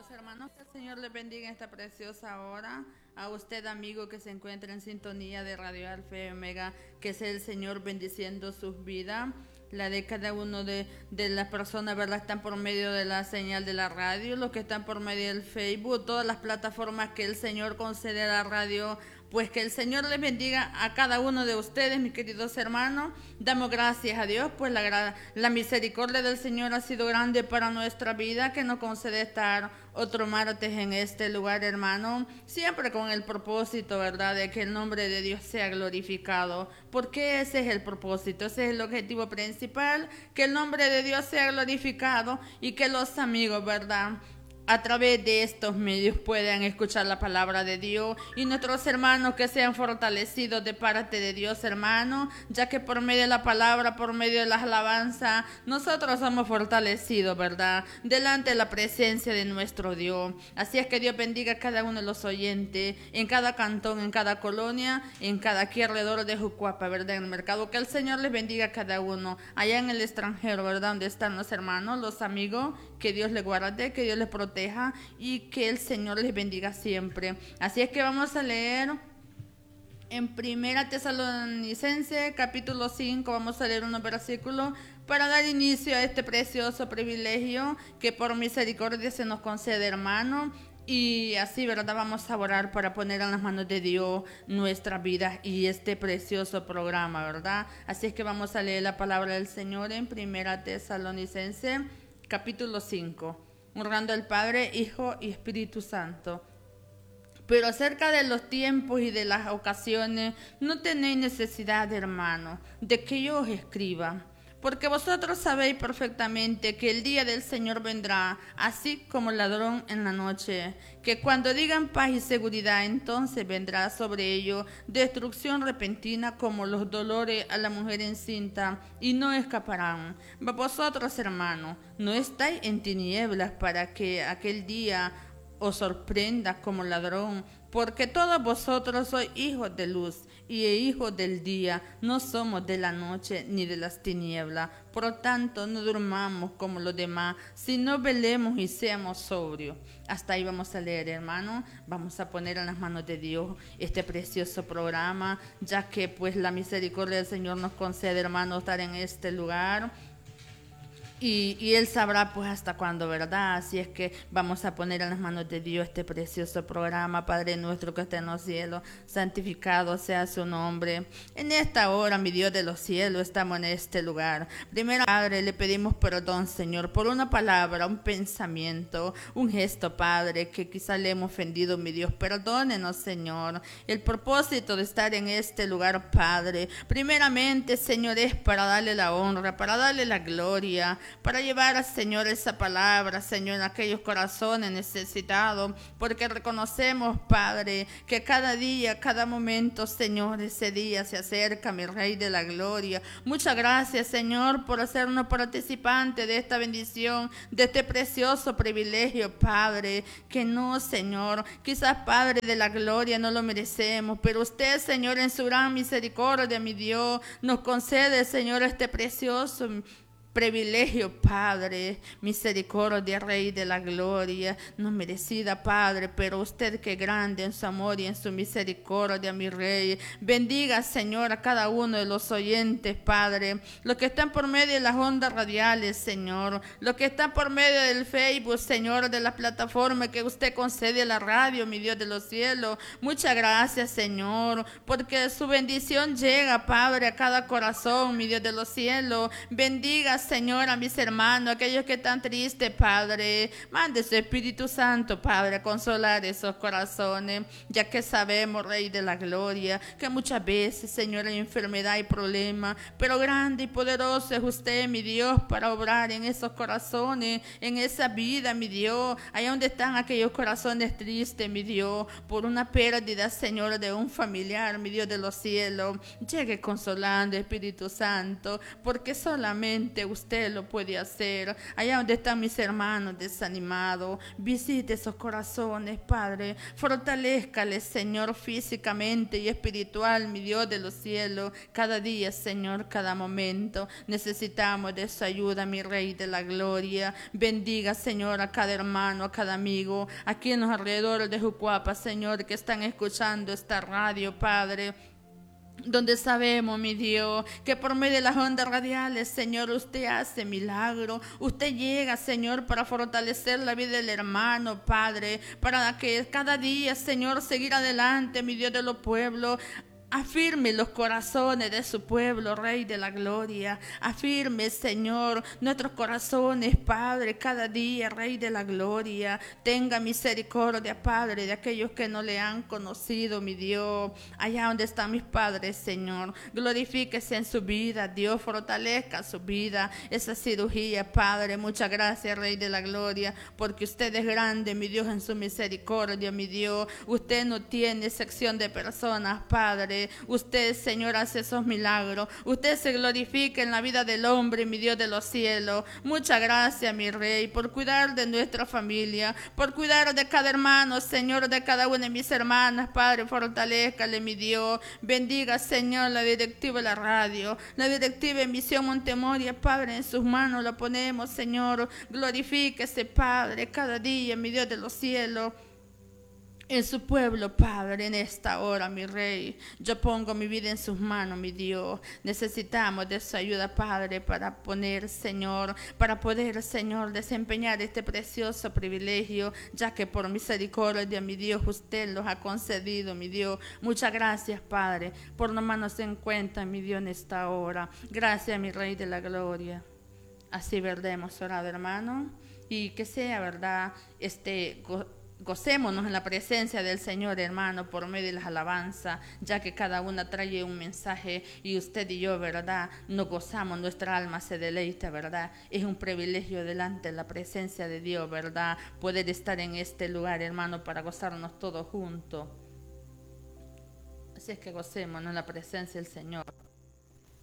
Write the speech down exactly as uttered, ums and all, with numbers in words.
Hermanos, que el Señor les bendiga en esta preciosa hora. A usted, amigo, que se encuentra en sintonía de Radio Alfa y Omega, que sea el Señor bendiciendo sus vidas. La de cada uno de, de las personas, ¿verdad? Están por medio de la señal de la radio, los que están por medio del Facebook, todas las plataformas que el Señor concede a la radio. Pues que el Señor les bendiga a cada uno de ustedes, mis queridos hermanos. Damos gracias a Dios, pues la, la misericordia del Señor ha sido grande para nuestra vida, que nos concede estar otro martes en este lugar, hermano. Siempre con el propósito, ¿verdad?, de que el nombre de Dios sea glorificado. Porque ese es el propósito, ese es el objetivo principal, que el nombre de Dios sea glorificado y que los amigos, ¿verdad?, a través de estos medios puedan escuchar la palabra de Dios, y nuestros hermanos que sean fortalecidos de parte de Dios, hermano, ya que por medio de la palabra, por medio de las alabanzas, nosotros somos fortalecidos, ¿verdad?, delante de la presencia de nuestro Dios. Así es que Dios bendiga a cada uno de los oyentes, en cada cantón, en cada colonia, en cada aquí alrededor de Jucuapa, ¿verdad?, en el mercado. Que el Señor les bendiga a cada uno, allá en el extranjero, ¿verdad?, donde están los hermanos, los amigos, que Dios les guarde, que Dios les proteja y que el Señor les bendiga siempre. Así es que vamos a leer en Primera Tesalonicenses capítulo cinco, vamos a leer unos versículos para dar inicio a este precioso privilegio que por misericordia se nos concede, hermano. Y así, ¿verdad?, vamos a orar para poner en las manos de Dios nuestras vidas y este precioso programa, ¿verdad? Así es que vamos a leer la palabra del Señor en Primera Tesalonicenses capítulo cinco. Honrando al Padre, Hijo y Espíritu Santo. Pero acerca de los tiempos y de las ocasiones, no tenéis necesidad, hermano, de que yo os escriba, porque vosotros sabéis perfectamente que el día del Señor vendrá, así como ladrón en la noche, que cuando digan paz y seguridad, entonces vendrá sobre ellos destrucción repentina como los dolores a la mujer encinta, y no escaparán. Mas vosotros, hermanos, no estáis en tinieblas para que aquel día os sorprenda como ladrón, porque todos vosotros sois hijos de luz y hijos del día, no somos de la noche ni de las tinieblas. Por lo tanto, no durmamos como los demás, sino velemos y seamos sobrios. Hasta ahí vamos a leer, hermano. Vamos a poner en las manos de Dios este precioso programa, ya que pues la misericordia del Señor nos concede, hermano, estar en este lugar. Y, y Él sabrá pues hasta cuándo, ¿verdad? Así es que vamos a poner en las manos de Dios este precioso programa. Padre nuestro que está en los cielos, santificado sea su nombre. En esta hora, mi Dios de los cielos, estamos en este lugar. Primero, Padre, le pedimos perdón, Señor, por una palabra, un pensamiento, un gesto, Padre, que quizá le hemos ofendido, mi Dios. Perdónenos, Señor. El propósito de estar en este lugar, Padre, primeramente, Señor, es para darle la honra, para darle la gloria, para llevar, Señor, esa palabra, Señor, a aquellos corazones necesitados, porque reconocemos, Padre, que cada día, cada momento, Señor, ese día se acerca, mi Rey de la Gloria. Muchas gracias, Señor, por hacernos participantes de esta bendición, de este precioso privilegio, Padre, que no, Señor, quizás, Padre de la Gloria, no lo merecemos, pero usted, Señor, en su gran misericordia, mi Dios, nos concede, Señor, este precioso privilegio, Padre, misericordia, Rey de la Gloria, no merecida, Padre, pero usted que grande en su amor y en su misericordia, mi Rey. Bendiga, Señor, a cada uno de los oyentes, Padre, los que están por medio de las ondas radiales, Señor, los que están por medio del Facebook, Señor, de la plataforma que usted concede a la radio, mi Dios de los cielos. Muchas gracias, Señor, porque su bendición llega, Padre, a cada corazón, mi Dios de los cielos. Bendiga, Señor, a mis hermanos, aquellos que están tristes, Padre. Mande su Espíritu Santo, Padre, a consolar esos corazones, ya que sabemos, Rey de la Gloria, que muchas veces, Señor, hay enfermedad y problemas, pero grande y poderoso es usted, mi Dios, para obrar en esos corazones, en esa vida, mi Dios, allá donde están aquellos corazones tristes, mi Dios, por una pérdida, Señor, de un familiar, mi Dios de los cielos. Llegue consolando, Espíritu Santo, porque solamente usted lo puede hacer. Allá donde están mis hermanos desanimados, visite esos corazones, Padre. Fortalézcales, Señor, físicamente y espiritual, mi Dios de los cielos. Cada día, Señor, cada momento. Necesitamos de su ayuda, mi Rey de la gloria. Bendiga, Señor, a cada hermano, a cada amigo, aquí en los alrededores de Jucuapa, Señor, que están escuchando esta radio, Padre, donde sabemos, mi Dios, que por medio de las ondas radiales, Señor, usted hace milagro. Usted llega, Señor, para fortalecer la vida del hermano, Padre, para que cada día, Señor, seguir adelante, mi Dios de los pueblos. Afirme los corazones de su pueblo, Rey de la gloria. Afirme, Señor, nuestros corazones, Padre, cada día, Rey de la gloria. Tenga misericordia, Padre, de aquellos que no le han conocido, mi Dios. Allá donde están mis padres, Señor, glorifíquese en su vida, Dios, fortalezca su vida, esa cirugía, Padre. Muchas gracias, Rey de la gloria, porque usted es grande, mi Dios, en su misericordia, mi Dios. Usted no tiene sección de personas, Padre. Usted, Señor, hace esos milagros. Usted se glorifica en la vida del hombre, mi Dios de los cielos. Muchas gracias, mi Rey, por cuidar de nuestra familia, por cuidar de cada hermano, Señor, de cada una de mis hermanas, Padre. Fortalézcale, mi Dios. Bendiga, Señor, la directiva de la radio, la directiva de Misión Montemoria, Padre, en sus manos la ponemos, Señor. Glorifíquese, Padre, cada día, mi Dios de los cielos, en su pueblo, Padre, en esta hora, mi Rey. Yo pongo mi vida en sus manos, mi Dios. Necesitamos de su ayuda, Padre, para poner, Señor, para poder, Señor, desempeñar este precioso privilegio, ya que por misericordia, mi Dios, usted los ha concedido, mi Dios. Muchas gracias, Padre, por tomarnos en cuenta, mi Dios, en esta hora. Gracias, mi Rey de la gloria. Así, verdad, hemos orado, hermano, y que sea, verdad, este... Gocémonos en la presencia del Señor, hermano, por medio de las alabanzas, ya que cada una trae un mensaje y usted y yo, ¿verdad? Nos gozamos, nuestra alma se deleita, ¿verdad? Es un privilegio delante de la presencia de Dios, ¿verdad? Poder estar en este lugar, hermano, para gozarnos todos juntos. Así es que gocémonos en la presencia del Señor.